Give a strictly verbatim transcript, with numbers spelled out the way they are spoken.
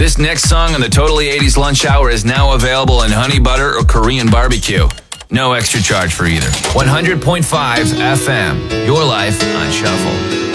This next song on the Totally eighties Lunch Hour is now available in honey butter or Korean barbecue. No extra charge for either. one hundred point five F M, your life on Shuffle.